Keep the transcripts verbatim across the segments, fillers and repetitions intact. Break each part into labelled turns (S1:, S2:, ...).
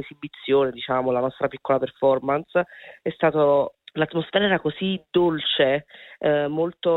S1: esibizione, diciamo, la nostra piccola performance, è stato... L'atmosfera era così dolce, eh,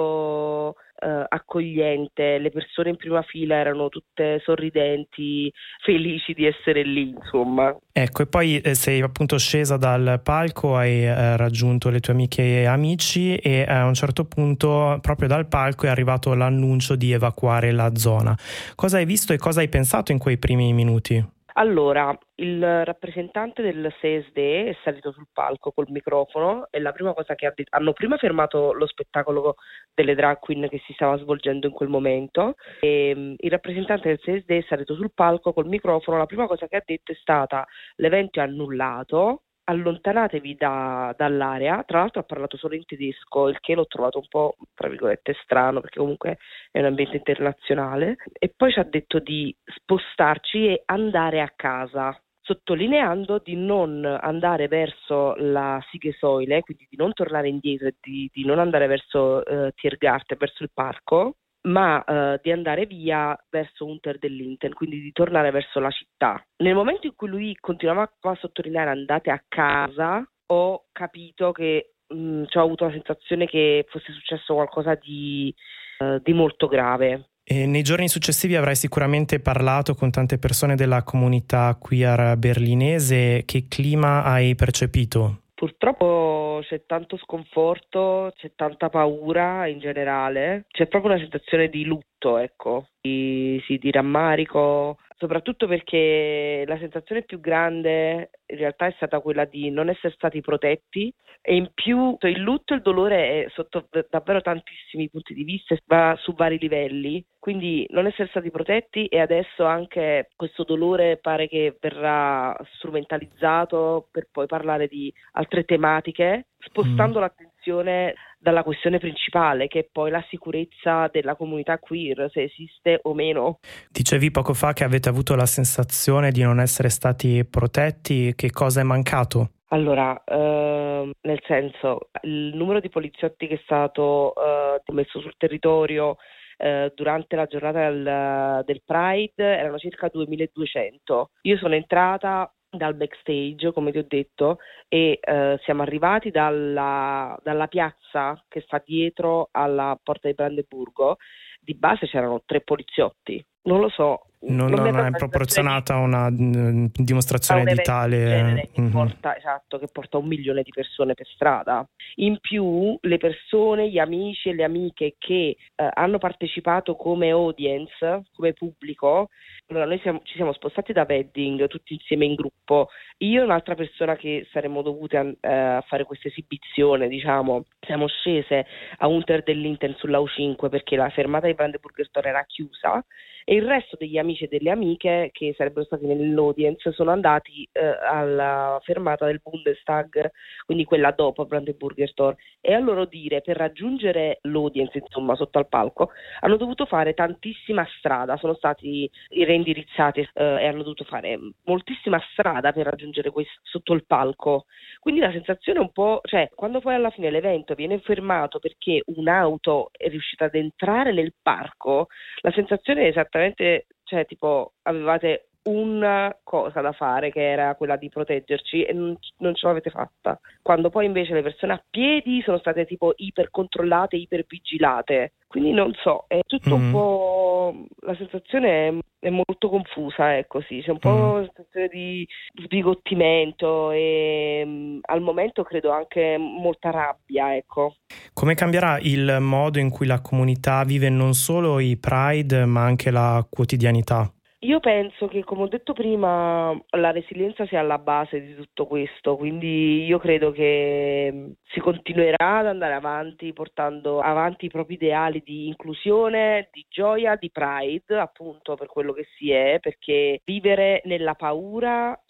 S1: molto eh, accogliente, le persone in prima fila erano tutte sorridenti, felici di essere lì, insomma.
S2: Ecco, e poi eh, sei appunto scesa dal palco, hai eh, raggiunto le tue amiche e amici e a un certo punto proprio dal palco è arrivato l'annuncio di evacuare la zona. Cosa hai visto e cosa hai pensato in quei primi minuti?
S1: Allora, il rappresentante del S E S D è salito sul palco col microfono e la prima cosa che ha detto, hanno prima fermato lo spettacolo delle drag queen che si stava svolgendo in quel momento e um, il rappresentante del S E S D è salito sul palco col microfono, la prima cosa che ha detto è stata: l'evento è annullato, allontanatevi da, dall'area. Tra l'altro ha parlato solo in tedesco, il che l'ho trovato un po', tra virgolette, strano, perché comunque è un ambiente internazionale. E poi ci ha detto di spostarci e andare a casa, sottolineando di non andare verso la Siegesäule, quindi di non tornare indietro e di, di non andare verso eh, Tiergarten, verso il parco, ma eh, di andare via verso Unter den Linden, quindi di tornare verso la città. Nel momento in cui lui continuava a sottolineare andate a casa, ho capito che mh, cioè, ho avuto la sensazione che fosse successo qualcosa di, eh, di molto grave.
S2: E nei giorni successivi avrai sicuramente parlato con tante persone della comunità queer berlinese. Che clima hai percepito?
S1: Purtroppo c'è tanto sconforto, c'è tanta paura in generale, c'è proprio una sensazione di lutto, ecco, di, sì, di rammarico, soprattutto perché la sensazione più grande in realtà è stata quella di non essere stati protetti e in più il lutto e il dolore è sotto davvero tantissimi punti di vista, va su vari livelli, quindi non essere stati protetti e adesso anche questo dolore pare che verrà strumentalizzato per poi parlare di altre tematiche, spostando mm. l'attenzione dalla questione principale, che è poi la sicurezza della comunità queer, se esiste o meno.
S2: Dicevi poco fa che avete avuto la sensazione di non essere stati protetti. Che cosa è mancato?
S1: Allora, ehm, nel senso, il numero di poliziotti che è stato eh, messo sul territorio eh, durante la giornata del, del Pride erano circa duemiladuecento. Io sono entrata dal backstage, come ti ho detto, e eh, siamo arrivati dalla, dalla piazza che sta dietro alla porta di Brandeburgo. Di base c'erano tre poliziotti. Non lo so.
S2: Non, non è proporzionata a una mh, dimostrazione di tale
S1: genere che, mm-hmm. porta, esatto, che porta un milione di persone per strada. In più le persone, gli amici e le amiche che eh, hanno partecipato come audience, come pubblico, allora noi siamo, ci siamo spostati da Wedding tutti insieme in gruppo. Io e un'altra persona che saremmo dovute a, eh, a fare questa esibizione, diciamo, siamo scese a Unter den Linden sulla U cinque perché la fermata di Brandeburger Tor era chiusa e il resto degli amici e delle amiche che sarebbero stati nell'audience sono andati eh, alla fermata del Bundestag, quindi quella dopo Brandeburger Tor, e a loro dire per raggiungere l'audience, insomma, sotto al palco, hanno dovuto fare tantissima strada, sono stati reindirizzati eh, e hanno dovuto fare moltissima strada per raggiungere questo, sotto il palco. Quindi la sensazione è un po', cioè, quando poi alla fine l'evento viene fermato perché un'auto è riuscita ad entrare nel parco, la sensazione è esattamente, cioè, tipo, avevate una cosa da fare che era quella di proteggerci e non, non ce l'avete fatta, quando poi invece le persone a piedi sono state tipo ipercontrollate, ipervigilate. Quindi non so, è tutto mm. un po', la sensazione è, è molto confusa, ecco, sì, c'è un po' mm. una sensazione di sbigottimento e um, al momento credo anche molta rabbia, ecco.
S2: Come cambierà il modo in cui la comunità vive non solo i Pride ma anche la quotidianità?
S1: Io penso che, come ho detto prima, la resilienza sia alla base di tutto questo, quindi io credo che si continuerà ad andare avanti portando avanti i propri ideali di inclusione, di gioia, di Pride, appunto, per quello che si è, perché vivere nella paura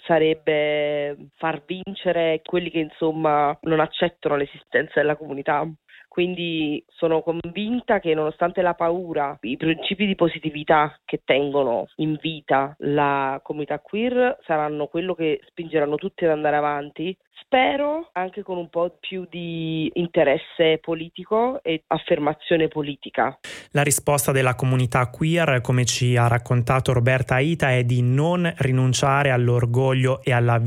S1: sarebbe far vincere quelli che, insomma, non accettano l'esistenza della comunità. Quindi sono convinta che nonostante la paura, i principi di positività che tengono in vita la comunità queer saranno quello che spingeranno tutti ad andare avanti. Spero anche con un po' più di interesse politico e affermazione politica.
S2: La risposta della comunità queer, come ci ha raccontato Roberta Aita, è di non rinunciare all'orgoglio e alla